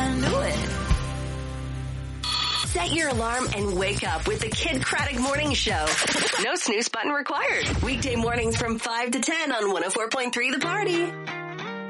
I knew it. Set your alarm and wake up with the Kid Craddock Morning Show. No snooze button required. Weekday mornings from 5 to 10 on 104.3 The Party.